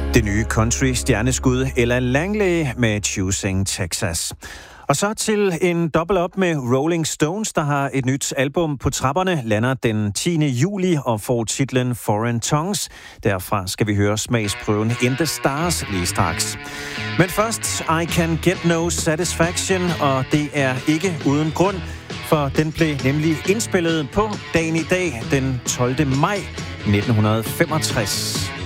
Det nye country-stjerneskud Ella Langley med Choosing Texas. Og så til en double up med Rolling Stones, der har et nyt album på trapperne, lander den 10. juli og får titlen Foreign Tongues. Derfra skal vi høre smagsprøven In the Stars lige straks. Men først I Can Get No Satisfaction, og det er ikke uden grund, for den blev nemlig indspillet på dagen i dag, den 12. maj 1965.